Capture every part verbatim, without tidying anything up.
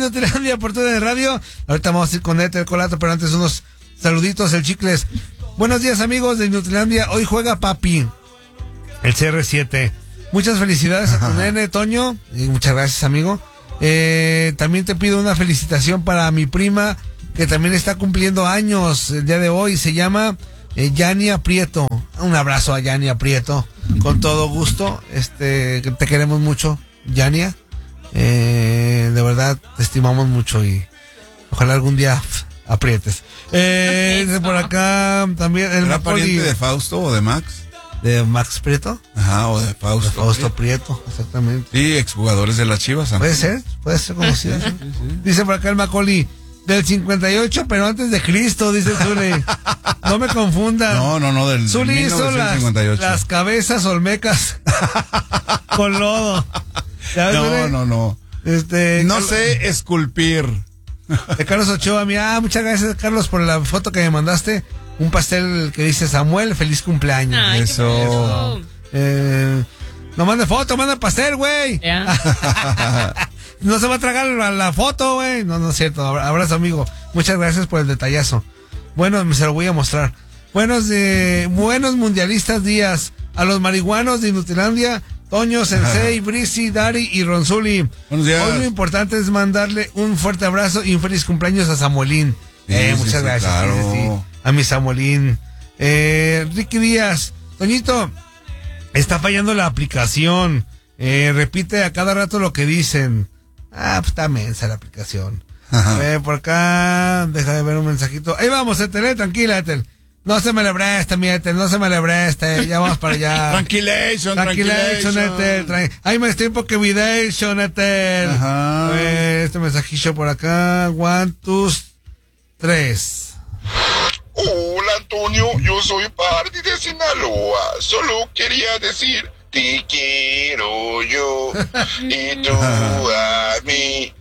Inutilandia por T V de Radio. Ahorita vamos a ir con Éter Colato, pero antes unos saluditos, el Chicles. Buenos días, amigos de Inutilandia. Hoy juega papi, el C R siete. Muchas felicidades a tu nene, Toño. Y muchas gracias, amigo. Eh, también te pido una felicitación para mi prima, que también está cumpliendo años el día de hoy. Se llama eh, Yania Prieto. Un abrazo a Yania Prieto, con todo gusto. Este, te queremos mucho, Yania. Eh, de verdad, te estimamos mucho y ojalá algún día pf, aprietes. Eh, por acá también el ¿Era Macaulay, pariente de Fausto o de Max? de Max Prieto. Ajá, o de Fausto. De Fausto Prieto, exactamente. Sí, exjugadores de las Chivas. Puede ser, puede ser conocido. Sí, sí, sí. Dice por acá el Macaulay, del cincuenta y ocho, pero antes de Cristo, dice Zuli. No me confundan. No, no, no, del Zuli hizo las, las cabezas olmecas con lodo. ¿Sabes, no, Zuli? no, no. Este, no Carlos, sé esculpir. De Carlos Ochoa, mira, ah, muchas gracias, Carlos, por la foto que me mandaste. Un pastel que dice Samuel, feliz cumpleaños. Ay, eso. Eh, no mande foto, manda pastel, güey. Yeah. No se va a tragar la, la foto, güey. No, no es cierto. Abrazo, amigo. Muchas gracias por el detallazo. Bueno, se lo voy a mostrar. Buenos, eh, buenos mundialistas días a los marihuanos de Inutilandia, Toño, Sensei, Brisi, Dari y Ronzuli. Buenos días. Hoy lo importante es mandarle un fuerte abrazo y un feliz cumpleaños a Samuelín. Sí, eh, sí, muchas sí, gracias. claro. Sí, sí, sí. A mi Samuelín. Eh, Ricky Díaz. Toñito, está fallando la aplicación. Eh, repite a cada rato lo que dicen. Ah, pues está mensa la aplicación. Eh, por acá, deja de ver un mensajito. Ahí vamos, Etel, eh, tranquila, Etel. No se me le preste, mi Etel, no se me le preste. Ya vamos para allá. Tranquilation, Tranquilation, Etel. Tra Hay más tiempo que Vidation, Etel. Ajá. Eh, este mensajillo por acá. One, two, tres. Hola, Antonio, yo soy Party de Sinaloa. Solo quería decir, te quiero yo y tú a mí.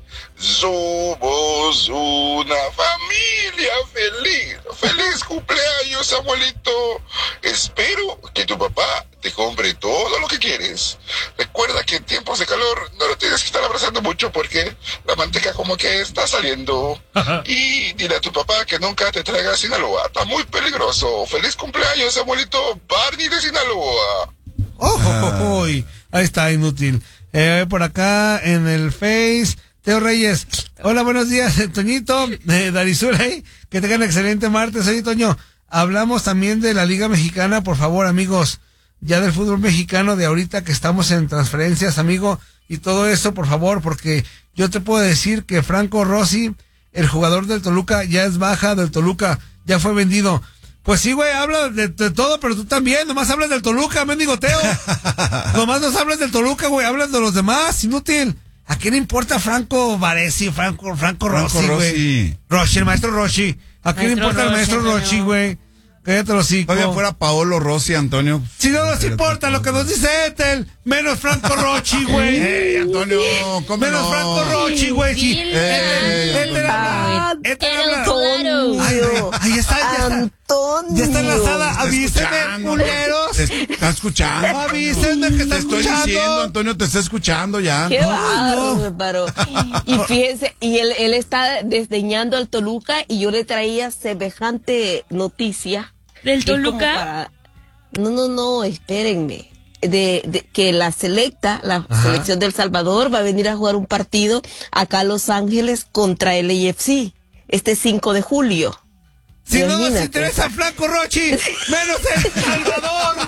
Somos una familia feliz. Feliz cumpleaños, abuelito. Espero que tu papá te compre todo lo que quieres. Recuerda que en tiempos de calor no lo tienes que estar abrazando mucho porque la manteca como que está saliendo. Y dile a tu papá que nunca te traiga a Sinaloa. Está muy peligroso. Feliz cumpleaños, abuelito Barney de Sinaloa. Oh, oh, oh, ahí está, inútil. Eh, por acá en el Face, Teo Reyes. Hola, buenos días, Toñito, eh, Darizulay. Que tengan excelente martes. Oye, Toño, hablamos también de la Liga Mexicana, por favor, amigos. Ya del fútbol mexicano de ahorita que estamos en transferencias, amigo, y todo eso, por favor, porque yo te puedo decir que Franco Rossi, el jugador del Toluca, ya es baja del Toluca, ya fue vendido. Pues sí, güey, habla de, de todo, pero tú también, nomás hablas del Toluca, mendigo Teo. Nomás nos hablas del Toluca, güey, hablas de los demás, inútil. ¿A quién le importa Franco Varesi, Franco, Franco Rossi, güey? Rossi, el maestro Rossi. ¿A quién le importa el maestro Rossi, güey? Cállate los hijos. Todavía fuera Paolo Rossi, Antonio. Si no nos importa lo que nos dice Etel, menos Franco Rossi, güey. Hey, Antonio, ¿cómo menos no? Franco Rossi, güey. Sí. Etel habla. Etel habla. Antonio. Ahí está, ya está. Antonio. Ya está enlazada. Avísenme, culeros. Te está escuchando. Avísenme que está Te estoy escuchando. diciendo, Antonio, te está escuchando ya. Qué No, bárbaro. Y fíjense, y él, él está desdeñando al Toluca y yo le traía semejante noticia. ¿Del que como Toluca? para- No, no, no, espérenme. De, de que la selecta, la Ajá. selección del Salvador va a venir a jugar un partido acá a Los Ángeles contra el A F C este cinco de julio. Si no nos Imagínate. interesa Franco Rossi, menos El Salvador,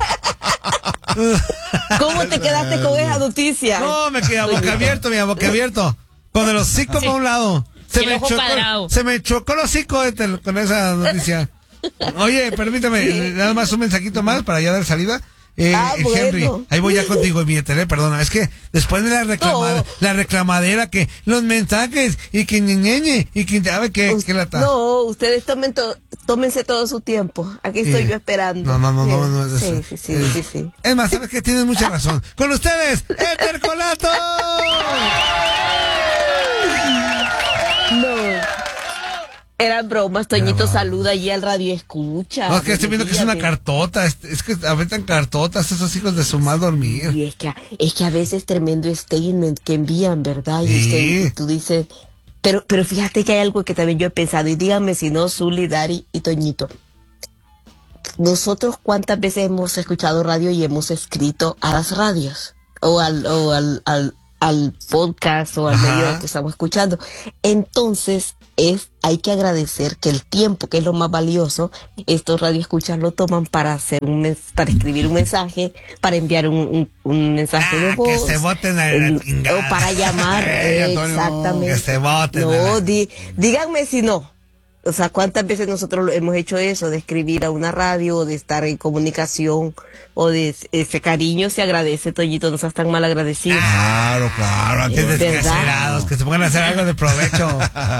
güey. ¿Cómo te quedaste con esa noticia? No, me quedé a boca abierto, mi boca abierto. Con el hocico para un lado. Se El me, ojo chocó, cuadrado. se me chocó el hocico este, con esa noticia. Oye, permítame, nada más un mensajito más para ya dar salida. Eh, Ah, Henry, bueno. ahí voy ya contigo, mi tele, perdona. Es que después de la reclamada, No. la reclamadera, que los mensajes y que ñeñeñe y que sabe que, Us- que la ta. No, ustedes tomen to- tómense todo su tiempo. Aquí estoy Sí. yo esperando. No, no, no, no, no, es- Sí, sí, sí, es- sí, sí. Es más, sabes que tienes mucha razón. Con ustedes, Éter Colato. No. Eran bromas, Toñito saluda allí al radio escucha. No, es que estoy viendo que es una Buenos días. cartota. Es, es que aventan cartotas esos hijos de su mal dormir. Y es que, es que a veces tremendo statement que envían, ¿verdad? Y Sí. usted, tú dices, pero, pero fíjate que hay algo que también yo he pensado, y díganme si no, Zuli, Dari y Toñito. Nosotros cuántas veces hemos escuchado radio y hemos escrito a las radios, o al, o al, al, al podcast, o al Ajá. medio que estamos escuchando. Entonces, es, hay que agradecer que el tiempo, que es lo más valioso, estos radioescuchas lo toman para hacer un mens- para escribir un mensaje, para enviar un, un, un mensaje de Ah, voz. que se voten a la eh, chingada. O para llamar, Ey, Antonio, exactamente. que se voten a No, la- di- díganme si no. O sea, ¿cuántas veces nosotros lo- hemos hecho eso, de escribir a una radio, o de estar en comunicación, o de ese cariño se agradece, Toñito, no seas tan mal agradecido. Claro, claro. Antes Antonio. descacerados, que se pongan a hacer algo de provecho.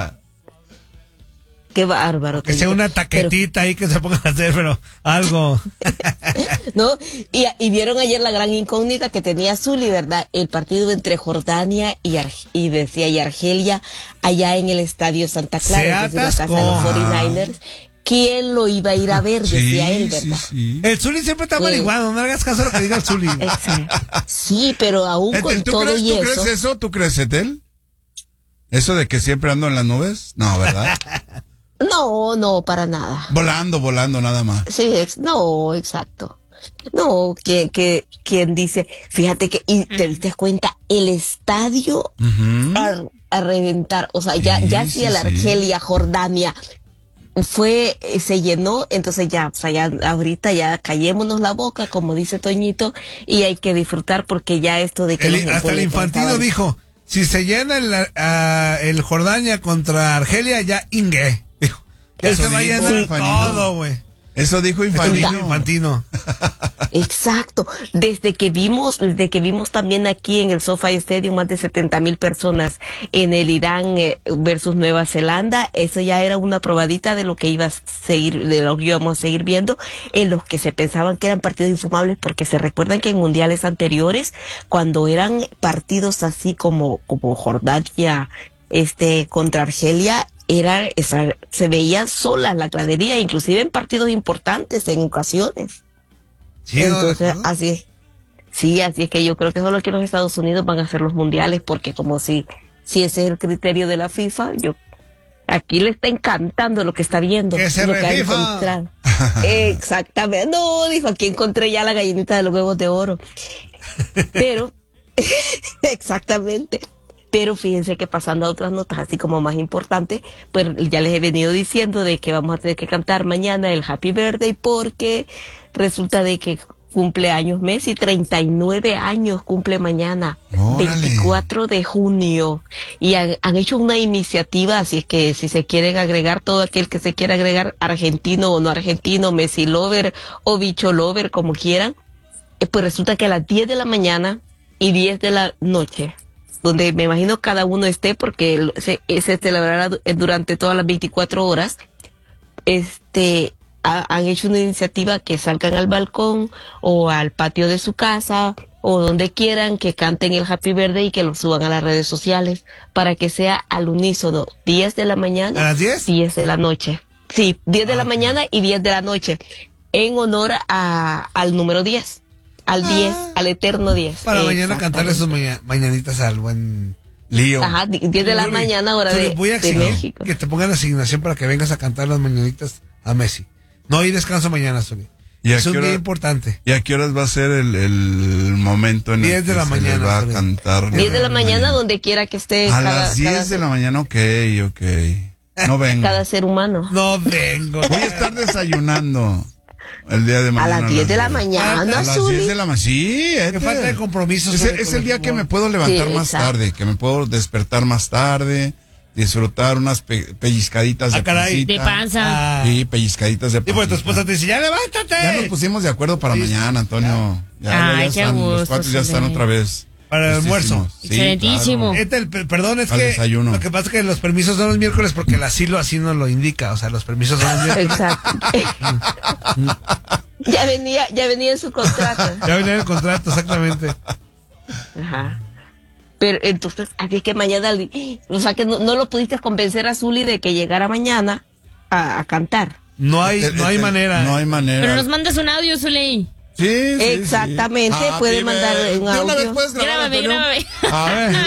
Qué bárbaro. Que sea Toñito. una taquetita ahí que se pongan a hacer, pero algo. Pero, ¿no? Y, y vieron ayer la gran incógnita que tenía Zuli, ¿verdad? El partido entre Jordania y, Ar- y decía y Argelia, allá en el Estadio Santa Se Clara, que es la casa de los atascó. cuarenta y nueve ers. ¿Quién lo iba a ir a ver? Decía él, Sí, ¿verdad? sí, sí. El Zuli siempre está Sí. marihuano, no hagas caso a lo que diga el Zuli. Exacto. Sí, pero aún con Etel, ¿tú, todo crees, y ¿Tú eso. crees eso? ¿Tú crees, Etel? ¿Eso de que siempre ando en las nubes? No, ¿verdad? No, no, para nada. Volando, volando, nada más. Sí, ex- no, exacto. No, que, que, quien dice, fíjate que, y te das cuenta, el estadio Ujú. a, a reventar, o sea, ya, Sí, ya sí, si el sí. Argelia, Jordania, fue, eh, se llenó, entonces ya, o sea, ya ahorita ya callémonos la boca, como dice Toñito, y hay que disfrutar porque ya esto de que El- los hasta el boletos infantino estaban- dijo, si se llena el, ah, el Jordania contra Argelia, ya ingue. Dijo, ya Eso se va a dijo llenar Infantino. todo, güey. Eso dijo Eso dijo Infantino. Infantino. Exacto, desde que vimos, desde que vimos también aquí en el SoFi Stadium más de setenta mil personas en el Irán eh, versus Nueva Zelanda, eso ya era una probadita de lo que iba a seguir, de lo que íbamos a seguir viendo, en los que se pensaban que eran partidos infumables, porque se recuerdan que en mundiales anteriores, cuando eran partidos así como, como Jordania, este, contra Argelia, era, esa- se veía sola la gradería, inclusive en partidos importantes en ocasiones. Sí, ¿no? Entonces, ¿De acuerdo? así es. Sí, así es que yo creo que solo que los Estados Unidos van a hacer los mundiales, porque como si, si ese es el criterio de la FIFA, yo aquí le está encantando lo que está viendo. Que se lo que ha refifa. encontrado. Exactamente. No, dijo, aquí encontré ya la gallinita de los huevos de oro. Pero, exactamente. Pero fíjense que pasando a otras notas así como más importantes, pues ya les he venido diciendo de que vamos a tener que cantar mañana el Happy Birthday porque resulta de que cumple años Messi, treinta y nueve años cumple mañana, Órale. veinticuatro de junio. Y han, han hecho una iniciativa, así es que si se quieren agregar, todo aquel que se quiera agregar, argentino o no argentino, Messi lover o bicho lover, como quieran, eh, pues resulta que a las diez de la mañana y diez de la noche, donde me imagino cada uno esté, porque el- se, se celebrará du- durante todas las veinticuatro horas, este, ha- han hecho una iniciativa que salgan al balcón o al patio de su casa o donde quieran, que canten el Happy Birthday y que lo suban a las redes sociales para que sea al unísono, diez de la mañana, ¿A las diez? diez de la noche. Sí, diez de la Ah, mañana y diez de la noche, en honor a, al número diez, al diez, al eterno diez. Para mañana cantarle Exactamente. sus maña- mañanitas al buen Lío. Ajá, di- diez de la Zuli. mañana, hora Zuli, de, voy a de exigir México. que te pongan asignación para que vengas a cantar las mañanitas a Messi. No hay descanso mañana, Zuli. ¿Y a Es qué un hora- día importante. ¿Y a qué horas va a ser el, el momento en el diez de que la se le mañana, va a Zuli. cantar? diez de la mañana, donde quiera que esté A cada, las diez cada, de la mañana, ok, ok. No vengo. cada ser humano. No vengo. Voy a estar desayunando el día de A mañana. las diez de la diez. mañana, A las Zuli. diez de la mañana, sí. Qué este. falta de compromiso. Es, Zuli, es con el día que fútbol. me puedo levantar Sí, más exacto. tarde, que me puedo despertar más tarde, disfrutar unas pe- pellizcaditas de Ah, caray. De pancita. panza. Ah. Sí, pellizcaditas de Y pues tu pancita. esposa te dice, ya levántate. Ya nos pusimos de acuerdo para Sí. mañana, Antonio. Ya, Ay, ya qué están, los gusto, cuatro ya están Zuli. otra vez. Para el listísimos. almuerzo. Sí, Excelentísimo. claro. Este, el per- perdón, es Al que desayuno. lo que pasa es que los permisos son los miércoles porque el asilo así nos lo indica. O sea, los permisos son los miércoles. Exacto. ya venía, ya venía en su contrato. Ya venía el contrato, exactamente. Ajá. Pero entonces, así es que mañana, o sea que no, no lo pudiste convencer a Zuli de que llegara mañana a, a cantar. No hay, no hay manera. No hay manera. Pero nos mandas un audio, Zuley. Sí, sí, Exactamente, sí. Ah, puede dime, mandar un de una vez audio. puedes grabar, Grábame, Antonio. grábame. A ver.